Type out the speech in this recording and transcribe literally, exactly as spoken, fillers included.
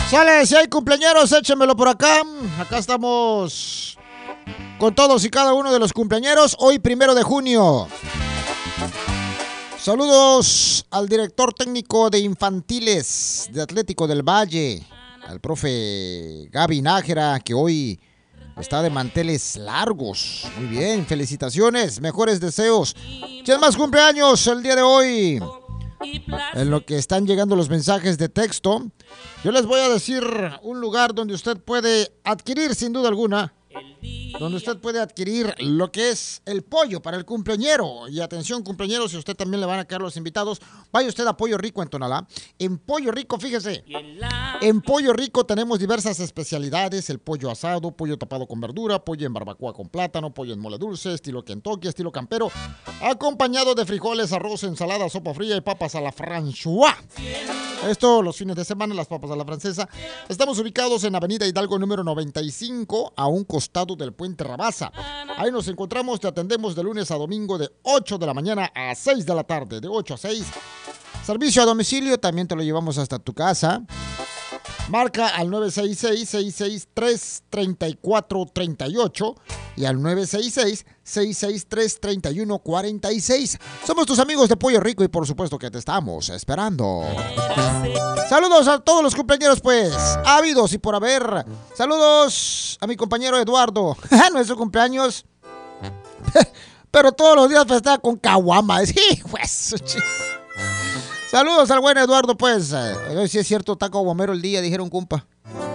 Sale, si hay cumpleañeros, échenmelo por acá. Acá estamos con todos y cada uno de los cumpleañeros. Hoy, primero de junio. Saludos al director técnico de infantiles de Atlético del Valle, al profe Gaby Nájera, que hoy está de manteles largos. Muy bien, felicitaciones, mejores deseos. ¿Quién más cumpleaños el día de hoy? En lo que están llegando los mensajes de texto, yo les voy a decir un lugar donde usted puede adquirir, sin duda alguna, donde usted puede adquirir lo que es el pollo para el cumpleañero. Y atención, cumpleañeros, si a usted también le van a caer los invitados, vaya usted a Pollo Rico en Tonalá. En Pollo Rico, fíjese, en Pollo Rico tenemos diversas especialidades: el pollo asado, pollo tapado con verdura, pollo en barbacoa con plátano, pollo en mole dulce, estilo Kentucky, estilo campero, acompañado de frijoles, arroz, ensalada, sopa fría y papas a la François. Esto los fines de semana, las papas a la francesa. Estamos ubicados en Avenida Hidalgo número noventa y cinco, a un costado del Puente Rabasa. Ahí nos encontramos, te atendemos de lunes a domingo de ocho de la mañana a seis de la tarde, de ocho a seis. Servicio a domicilio, también te lo llevamos hasta tu casa. Marca al nueve seis seis, seis seis tres, tres cuatro tres ocho y al nueve seis seis, seis seis tres, tres uno cuatro seis. Somos tus amigos de Pollo Rico y por supuesto que te estamos esperando. Saludos a todos los cumpleaños, pues, habidos y por haber. Saludos a mi compañero Eduardo. No es su cumpleaños, pero todos los días festeja con caguama. Sí, pues. Saludos al buen Eduardo, pues. Hoy sí es cierto, taco bombero el día, dijeron, compa.